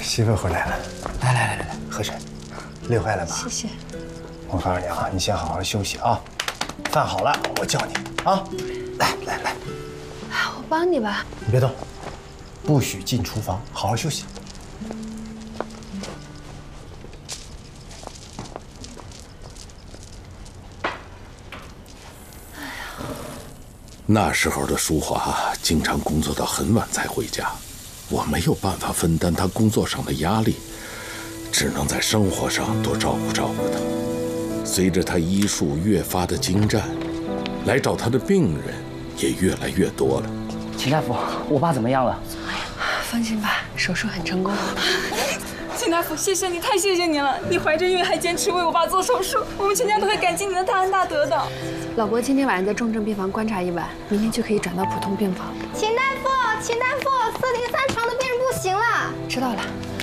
媳妇回来了，来，喝水，累坏了吧？ 谢谢。 我告诉你啊，你先好好休息啊。饭好了，我叫你啊。来， 我帮你吧。 你别动，不许进厨房，好好休息。 那时候的淑华经常工作到很晚才回家，我没有办法分担她工作上的压力，只能在生活上多照顾她。随着她医术越发的精湛，来找她的病人也越来越多了。 秦大夫，我爸怎么样了？ 放心吧，手术很成功。 秦大夫，谢谢你，太谢谢你了！你怀着孕还坚持为我爸做手术，我们全家都会感激你的大恩大德的。 老伯今天晚上在重症病房观察一晚，明天就可以转到普通病房。 秦大夫，403床的病人不行了。 知道了。